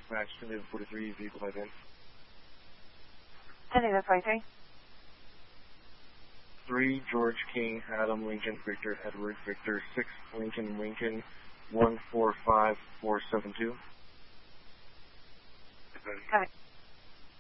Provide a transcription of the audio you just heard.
dispatch, 1043, vehicle identity. 1043. 3 George King, Adam Lincoln, Victor Edward, Victor 6 Lincoln Lincoln, 145472. Got it.